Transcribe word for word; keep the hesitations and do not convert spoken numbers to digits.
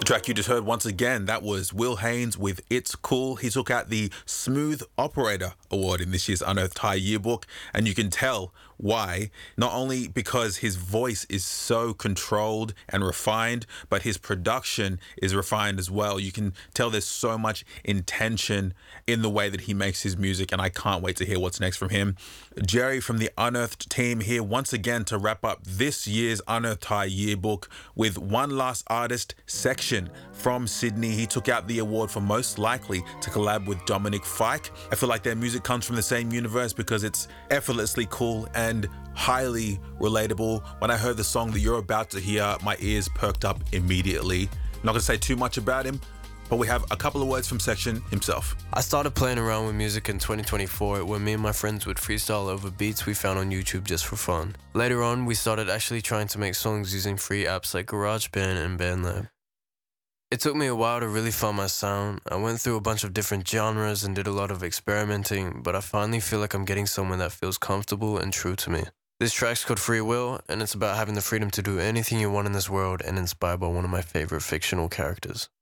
The track you just heard once again, that was Will Haynes with It's Cool. He took out the Smooth Operator Award in this year's Unearthed High Yearbook, and you can tell why. Not only because his voice is so controlled and refined, but his production is refined as well. You can tell there's so much intention in the way that he makes his music, and I can't wait to hear what's next from him. Jerry from the Unearthed team here once again to wrap up this year's Unearthed High Yearbook with one last artist, Section from Sydney. He took out the award for most likely to collab with Dominic Fike. I feel like their music comes from the same universe because it's effortlessly cool and highly relatable. When I heard the song that you're about to hear, my ears perked up immediately. I'm not going to say too much about him, but we have a couple of words from Section himself. I started playing around with music in twenty twenty-four when me and my friends would freestyle over beats we found on YouTube just for fun. Later on, we started actually trying to make songs using free apps like GarageBand and BandLab. It took me a while to really find my sound. I went through a bunch of different genres and did a lot of experimenting, but I finally feel like I'm getting somewhere that feels comfortable and true to me. This track's called Free Will, and it's about having the freedom to do anything you want in this world and inspired by one of my favorite fictional characters.